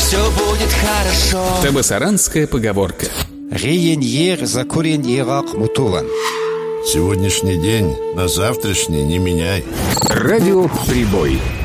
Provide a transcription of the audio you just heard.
все будет хорошо. Табасаранская поговорка. Рейеньер за куреньерак мутуван. Сегодняшний день на завтрашний не меняй. Радио «Прибой».